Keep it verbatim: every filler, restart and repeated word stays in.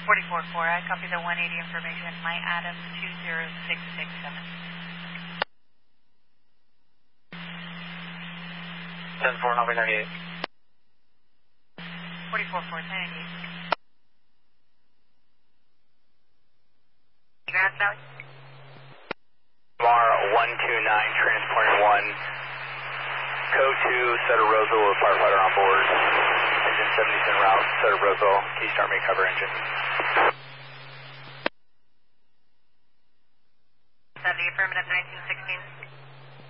forty-four four, I copy the one eighty information. My Adams two zero six six seven. ten four, Navy ninety-eight. forty-four four, ninety-eight. Grand Valley. Mar one two nine, transporting one. Code two, Sutter Roseville with firefighter on board. Engine seventies en route, Sutter Roseville. Key start, may cover engine.